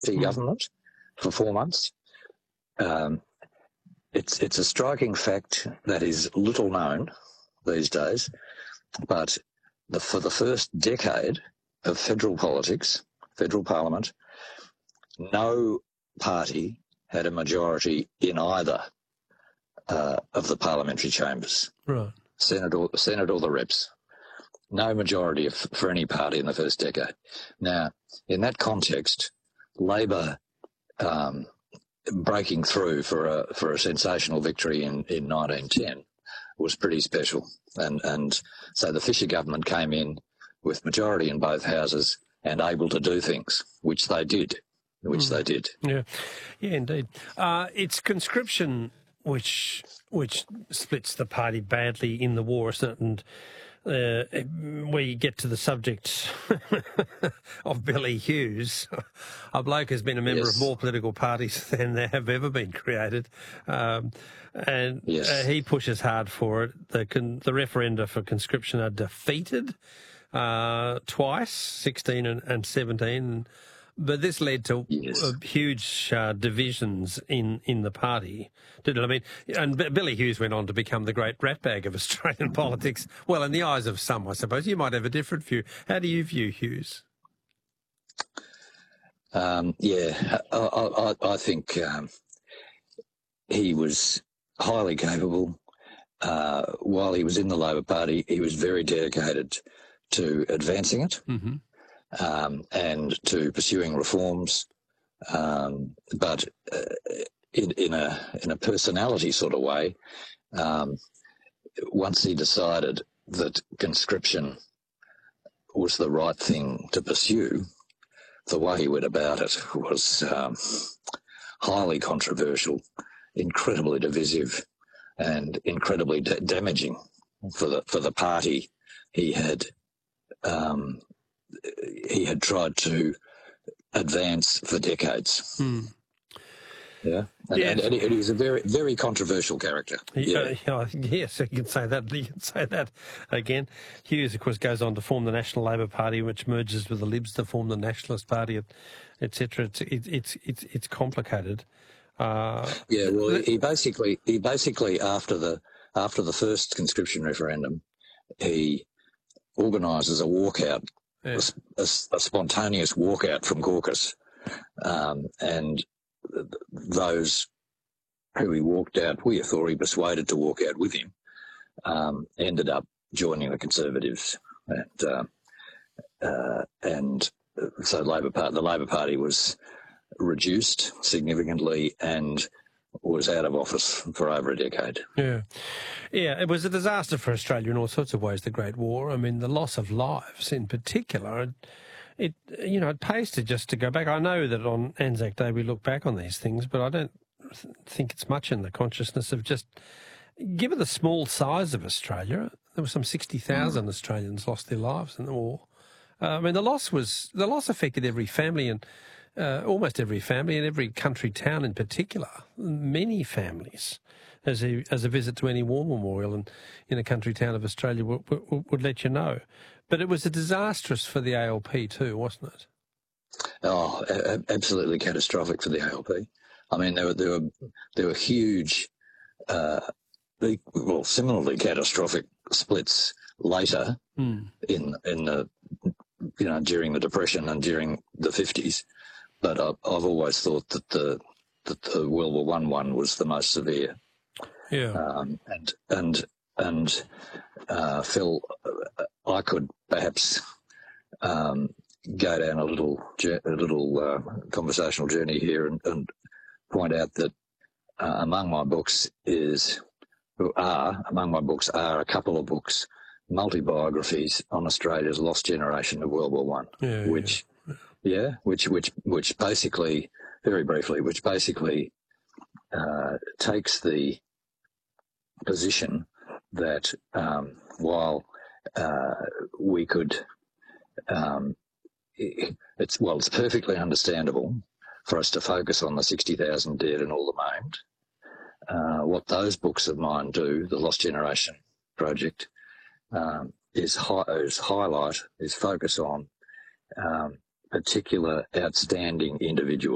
government for 4 months. It's a striking fact that is little known these days, but for the first decade of federal politics, federal parliament, no party had a majority in either of the parliamentary chambers, right? Senate or the reps. No majority for any party in the first decade. Now, in that context, Labor breaking through for a sensational victory in 1910 was pretty special, and so the Fisher government came in with majority in both houses and able to do things, which they did. Yeah, indeed. It's conscription which splits the party badly in the war, isn't it? And we get to the subject of Billy Hughes, a bloke who's been a member of more political parties than there have ever been created, and he pushes hard for it. The referenda for conscription are defeated twice, 16 and 17. But this led to huge divisions in the party, didn't it? I mean, and Billy Hughes went on to become the great ratbag of Australian politics. Well, in the eyes of some, I suppose. You might have a different view. How do you view Hughes? I think he was highly capable. While he was in the Labor Party, he was very dedicated to advancing it. Mm-hmm. And to pursuing reforms, but in a personality sort of way. Once he decided that conscription was the right thing to pursue, the way he went about it was highly controversial, incredibly divisive, and incredibly damaging for the party he had tried to advance for decades. Yeah, and he was a very, very controversial character. Yes, you can say that. You can say that again. Hughes, of course, goes on to form the National Labor Party, which merges with the Libs to form the Nationalist Party, etc. It's complicated. He basically after the first conscription referendum, he organises a walkout. A spontaneous walkout from caucus, and those who he walked out with, or he persuaded to walk out with him, ended up joining the Conservatives, and so the Labor Party was reduced significantly and was out of office for over a decade. Yeah, it was a disaster for Australia in all sorts of ways, the Great War. I mean, the loss of lives in particular, it pays to go back. I know that on Anzac Day we look back on these things, but I don't think it's much in the consciousness of just, given the small size of Australia, there were some 60,000 Australians lost their lives in the war. I mean, the loss affected every family and almost every family and every country town in particular. Many families, as a visit to any war memorial in a country town of Australia would let you know. But it was disastrous for the ALP too, wasn't it? Oh, absolutely catastrophic for the ALP. I mean, there were huge, similarly catastrophic splits later in the during the Depression and during the 50s. But I've always thought that the World War I one was the most severe. Yeah. Phil, I could perhaps go down a little conversational journey here and point out that among my books are a couple of books, multi-biographies on Australia's lost generation of World War One, which basically, very briefly, takes the position that while we could, it's perfectly understandable for us to focus on the 60,000 dead and all the maimed. What those books of mine do, the Lost Generation Project, is focus on particular outstanding individuals.